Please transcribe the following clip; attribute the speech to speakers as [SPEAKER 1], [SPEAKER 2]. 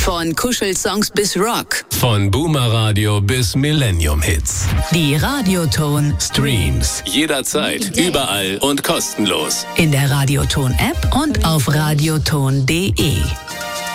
[SPEAKER 1] Von Kuschelsongs bis Rock.
[SPEAKER 2] Von Boomer Radio bis Millennium Hits.
[SPEAKER 1] Die Radioton
[SPEAKER 2] Streams. Jederzeit, überall und kostenlos.
[SPEAKER 1] in der Radioton App und auf radioton.de.